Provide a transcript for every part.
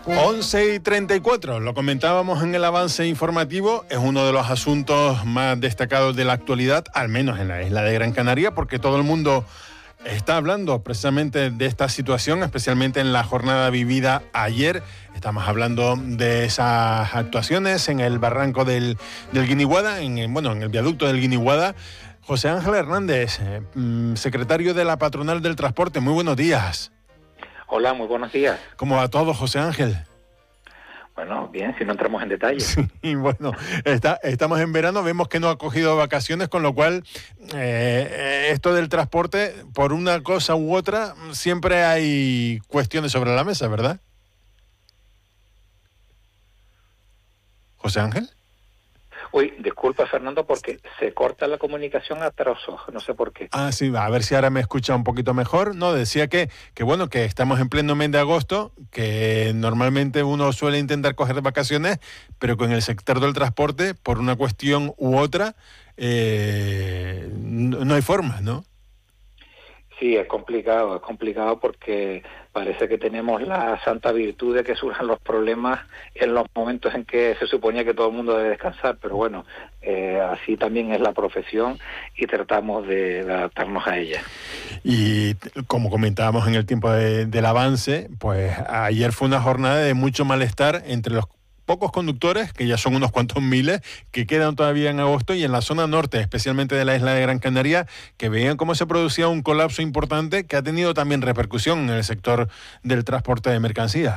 11:34, lo comentábamos en el avance informativo, es uno de los asuntos más destacados de la actualidad, al menos en la isla de Gran Canaria, porque todo el mundo está hablando precisamente de esta situación, especialmente en la jornada vivida ayer. Estamos hablando de esas actuaciones en el barranco del Guiniguada, en el viaducto del Guiniguada. José Ángel Hernández, secretario de la Patronal del Transporte, muy buenos días. Hola, muy buenos días. ¿Cómo va todo, José Ángel? Bueno, bien, si no entramos en detalle. Sí, bueno, estamos en verano, vemos que no ha cogido vacaciones, con lo cual esto del transporte, por una cosa u otra, siempre hay cuestiones sobre la mesa, ¿verdad? ¿José Ángel? Uy, disculpa, Fernando, porque se corta la comunicación a trozos, no sé por qué. Ah, sí, a ver si ahora me escucha un poquito mejor. No, decía que bueno, que estamos en pleno mes de agosto, que normalmente uno suele intentar coger vacaciones, pero con el sector del transporte, por una cuestión u otra, no hay forma, ¿no? Sí, es complicado porque parece que tenemos la santa virtud de que surjan los problemas en los momentos en que se suponía que todo el mundo debe descansar, pero bueno, así también es la profesión y tratamos de adaptarnos a ella. Y como comentábamos en el tiempo del avance, pues ayer fue una jornada de mucho malestar entre los pocos conductores, que ya son unos cuantos miles, que quedan todavía en agosto, y en la zona norte, especialmente de la isla de Gran Canaria, que veían cómo se producía un colapso importante que ha tenido también repercusión en el sector del transporte de mercancías.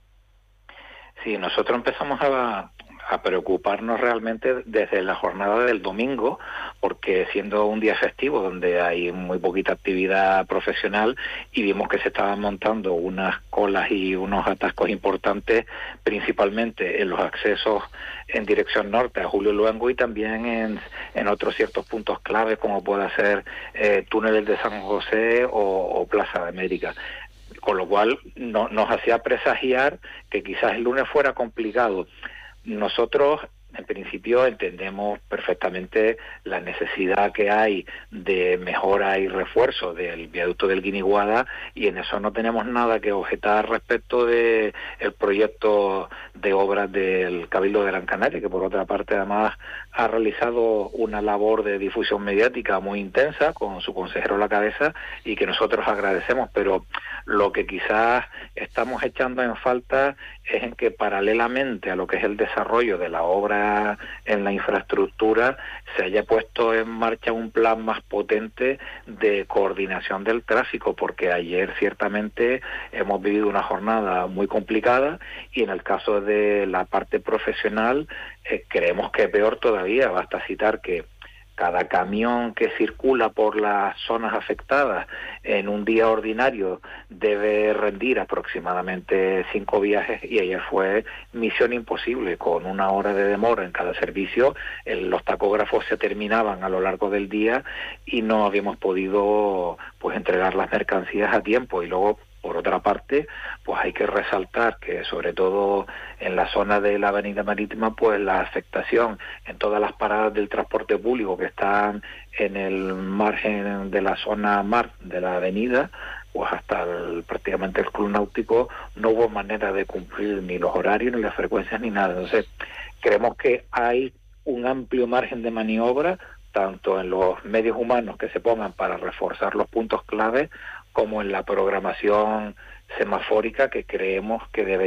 Sí, nosotros empezamos a preocuparnos realmente desde la jornada del domingo, porque siendo un día festivo donde hay muy poquita actividad profesional, y vimos que se estaban montando unas colas y unos atascos importantes, principalmente en los accesos en dirección norte a Julio Luengo y también en otros ciertos puntos clave como pueda ser túneles de San José o Plaza de América. Con lo cual nos hacía presagiar que quizás el lunes fuera complicado. Nosotros, en principio, entendemos perfectamente la necesidad que hay de mejora y refuerzo del viaducto del Guiniguada, y en eso no tenemos nada que objetar respecto de el proyecto de obras del Cabildo de Gran Canaria, que por otra parte además ha realizado una labor de difusión mediática muy intensa con su consejero a la cabeza y que nosotros agradecemos, pero lo que quizás estamos echando en falta es en que paralelamente a lo que es el desarrollo de la obra en la infraestructura se haya puesto en marcha un plan más potente de coordinación del tráfico, porque ayer ciertamente hemos vivido una jornada muy complicada y en el caso de la parte profesional creemos que peor todavía. Basta citar que cada camión que circula por las zonas afectadas en un día ordinario debe rendir aproximadamente 5 viajes, y ayer fue misión imposible. Con 1 hora de demora en cada servicio, los tacógrafos se terminaban a lo largo del día y no habíamos podido entregar las mercancías a tiempo. Y luego, por otra parte, pues hay que resaltar que sobre todo en la zona de la avenida marítima, pues la afectación en todas las paradas del transporte público que están en el margen de la zona mar de la avenida, pues hasta prácticamente el club náutico no hubo manera de cumplir ni los horarios, ni las frecuencias, ni nada. Entonces, creemos que hay un amplio margen de maniobra, tanto en los medios humanos que se pongan para reforzar los puntos clave, como en la programación semafórica que creemos que debe